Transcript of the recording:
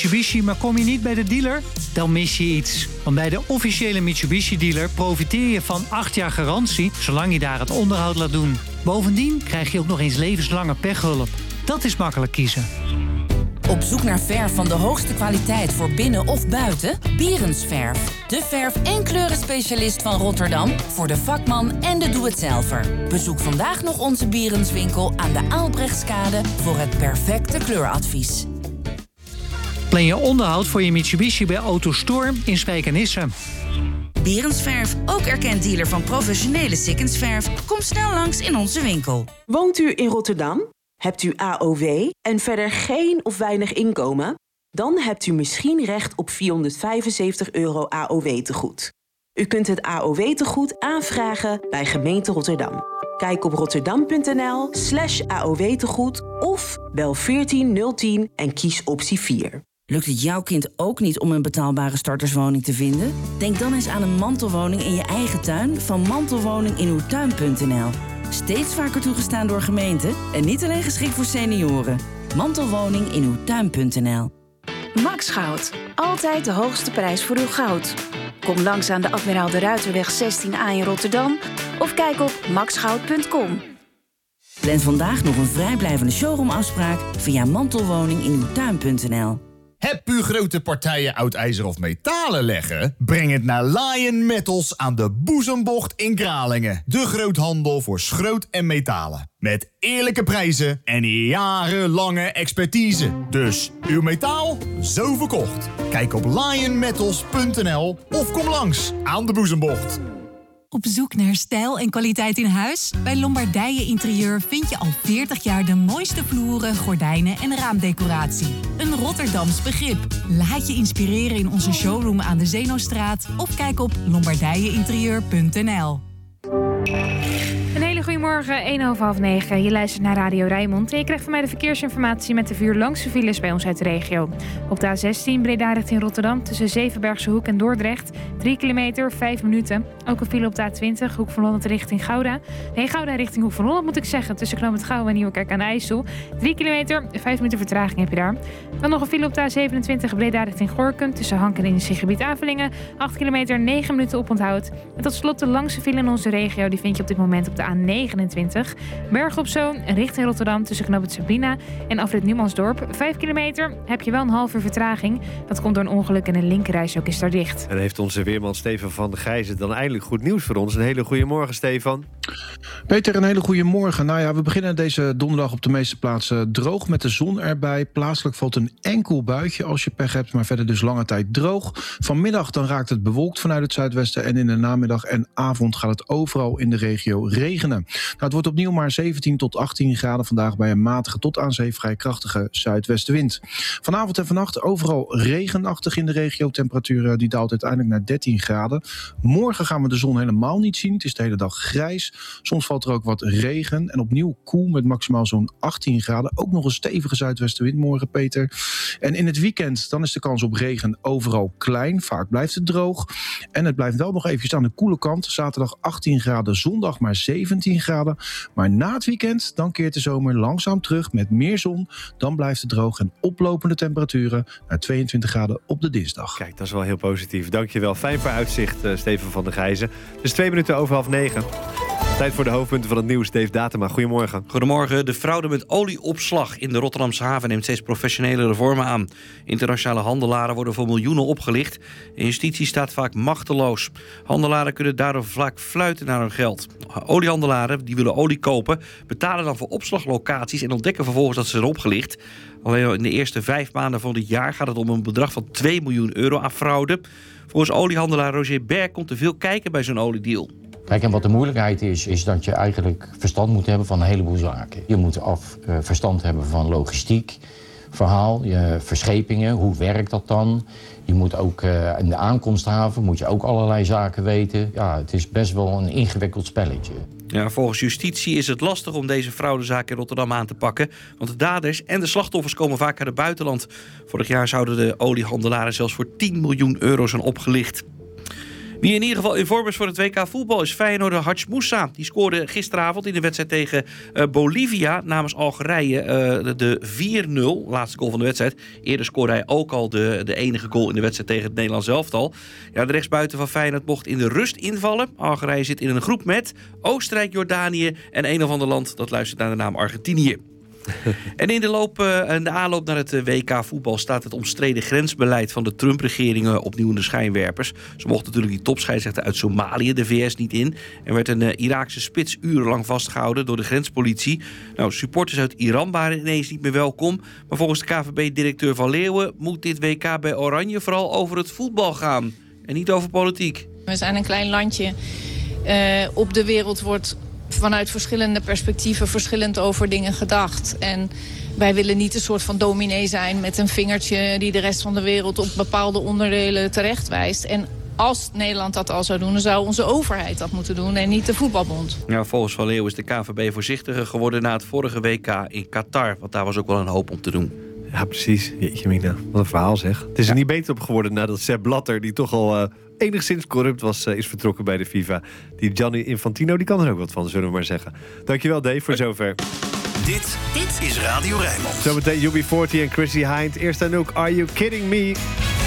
Mitsubishi, maar kom je niet bij de dealer? Dan mis je iets. Want bij de officiële Mitsubishi-dealer profiteer je van 8 jaar garantie, zolang je daar het onderhoud laat doen. Bovendien krijg je ook nog eens levenslange pechhulp. Dat is makkelijk kiezen. Op zoek naar verf van de hoogste kwaliteit voor binnen of buiten? Bierens Verf. De verf- en kleurenspecialist van Rotterdam voor de vakman en de doe-het-zelver. Bezoek vandaag nog onze Bierenswinkel aan de Aalbrechtskade voor het perfecte kleuradvies. Plan je onderhoud voor je Mitsubishi bij AutoStore in Spijkenisse. Bierens Verf, ook erkend dealer van professionele Sikkens-verf. Kom snel langs in onze winkel. Woont u in Rotterdam? Hebt u AOW en verder geen of weinig inkomen? Dan hebt u misschien recht op €475 AOW-tegoed. U kunt het AOW-tegoed aanvragen bij gemeente Rotterdam. Kijk op rotterdam.nl/AOW-tegoed of bel 14010 en kies optie 4. Lukt het jouw kind ook niet om een betaalbare starterswoning te vinden? Denk dan eens aan een mantelwoning in je eigen tuin van mantelwoninginuwtuin.nl. Steeds vaker toegestaan door gemeenten en niet alleen geschikt voor senioren. Mantelwoninginuwtuin.nl. Max Goud. Altijd de hoogste prijs voor uw goud. Kom langs aan de Admiraal de Ruiterweg 16A in Rotterdam of kijk op maxgoud.com. Plan vandaag nog een vrijblijvende showroomafspraak via mantelwoninginuwtuin.nl. Heb u grote partijen oud ijzer of metalen leggen? Breng het naar Lion Metals aan de Boezembocht in Kralingen. De groothandel voor schroot en metalen. Met eerlijke prijzen en jarenlange expertise. Dus uw metaal, zo verkocht. Kijk op lionmetals.nl of kom langs aan de Boezembocht. Op zoek naar stijl en kwaliteit in huis? Bij Lombardije Interieur vind je al 40 jaar de mooiste vloeren, gordijnen en raamdecoratie. Een Rotterdams begrip. Laat je inspireren in onze showroom aan de Zeenostraat of kijk op lombardijeinterieur.nl. Een hele goede morgen, 8:30. Je luistert naar Radio Rijnmond en je krijgt van mij de verkeersinformatie met de 4 langste files bij ons uit de regio. Op de A16 Breda richting Rotterdam tussen Zevenbergse Hoek en Dordrecht. 3 kilometer, 5 minuten. Ook een file op de A20 Hoek van Holland richting Gouda. Nee, Gouda richting Hoek van Holland moet ik zeggen. Tussen Knooppunt Gouda en Nieuwerkerk aan de IJssel. 3 kilometer, 5 minuten vertraging heb je daar. Dan nog een file op de A27 Breda richting Gorinchem tussen Hank en industriegebied Avelingen. 8 kilometer, 9 minuten oponthoud. En tot slot de langste file in onze regio. Die vind je op dit moment op de A29. Bergen op Zoom richting Rotterdam tussen Knooppunt Sabina en afrit Numansdorp. 5 kilometer heb je wel een half uur vertraging. Dat komt door een ongeluk en een linkerreis ook is daar dicht. En heeft onze weerman Stefan van der Gijzen dan eindelijk goed nieuws voor ons. Een hele goede morgen, Stefan. Peter, een hele goede morgen. Nou ja, we beginnen deze donderdag op de meeste plaatsen droog met de zon erbij. Plaatselijk valt een enkel buitje als je pech hebt, maar verder dus lange tijd droog. Vanmiddag dan raakt het bewolkt vanuit het zuidwesten en in de namiddag en avond gaat het overal in de regio regenen. Nou, het wordt opnieuw maar 17 tot 18 graden vandaag bij een matige tot aan zee vrij krachtige zuidwestenwind. Vanavond en vannacht overal regenachtig in de regio. Temperatuur die daalt uiteindelijk naar 13 graden. Morgen gaan we de zon helemaal niet zien. Het is de hele dag grijs. Soms valt er ook wat regen. En opnieuw koel met maximaal zo'n 18 graden. Ook nog een stevige zuidwestenwind morgen, Peter. En in het weekend dan is de kans op regen overal klein. Vaak blijft het droog. En het blijft wel nog eventjes aan de koele kant. Zaterdag 18 graden, zondag maar 17 graden. Maar na het weekend dan keert de zomer langzaam terug met meer zon. Dan blijft het droog en oplopende temperaturen naar 22 graden op de dinsdag. Kijk, dat is wel heel positief. Dankjewel. Fijn vooruitzicht, Steven van der Gijzen. Het is 2 minuten over 8:30. Tijd voor de hoofdpunten van het nieuws. Dave Datema, goedemorgen. Goedemorgen. De fraude met olieopslag in de Rotterdamse haven neemt steeds professionelere vormen aan. Internationale handelaren worden voor miljoenen opgelicht. En justitie staat vaak machteloos. Handelaren kunnen daardoor vaak fluiten naar hun geld. Oliehandelaren die willen olie kopen, betalen dan voor opslaglocaties en ontdekken vervolgens dat ze zijn opgelicht. Alleen in de eerste 5 maanden van dit jaar gaat het om een bedrag van €2 miljoen aan fraude. Volgens oliehandelaar Roger Berg komt er veel kijken bij zo'n oliedeal. Kijk, en wat de moeilijkheid is dat je eigenlijk verstand moet hebben van een heleboel zaken. Je moet verstand hebben van logistiek, verhaal, je verschepingen, hoe werkt dat dan? Je moet ook in de aankomsthaven moet je ook allerlei zaken weten. Ja, het is best wel een ingewikkeld spelletje. Ja, volgens justitie is het lastig om deze fraudezaak in Rotterdam aan te pakken. Want de daders en de slachtoffers komen vaak uit het buitenland. Vorig jaar zouden de oliehandelaren zelfs voor €10 miljoen zijn opgelicht. Wie in ieder geval in vorm is voor het WK voetbal is Feyenoorder Hadj Moussa. Die scoorde gisteravond in de wedstrijd tegen Bolivia namens Algerije de 4-0. Laatste goal van de wedstrijd. Eerder scoorde hij ook al de enige goal in de wedstrijd tegen het Nederlands elftal. Ja, de rechtsbuiten van Feyenoord mocht in de rust invallen. Algerije zit in een groep met Oostenrijk, Jordanië en een of ander land dat luistert naar de naam Argentinië. En in de aanloop naar het WK voetbal staat het omstreden grensbeleid van de Trump-regering opnieuw in de schijnwerpers. Ze mochten natuurlijk die topscheidsrechter uit Somalië de VS niet in. Er werd een Iraakse spits urenlang vastgehouden door de grenspolitie. Nou, supporters uit Iran waren ineens niet meer welkom. Maar volgens de KVB-directeur Van Leeuwen moet dit WK bij Oranje vooral over het voetbal gaan. En niet over politiek. We zijn een klein landje. Op de wereld wordt vanuit verschillende perspectieven verschillend over dingen gedacht. En wij willen niet een soort van dominee zijn met een vingertje die de rest van de wereld op bepaalde onderdelen terecht wijst. En als Nederland dat al zou doen, dan zou onze overheid dat moeten doen en niet de voetbalbond. Ja, volgens Van Leeuwen is de KVB voorzichtiger geworden na het vorige WK in Qatar. Want daar was ook wel een hoop om te doen. Ja, precies. Jeetje mina, wat een verhaal zeg. Het is er niet beter op geworden nadat Sepp Blatter, die toch al enigszins corrupt was, is vertrokken bij de FIFA. Die Gianni Infantino, die kan er ook wat van, zullen we maar zeggen. Dankjewel Dave, voor zover. Dit is Radio Rijnmond. Zometeen UB40 en Chrissy Hind. Eerst en ook Are You Kidding Me?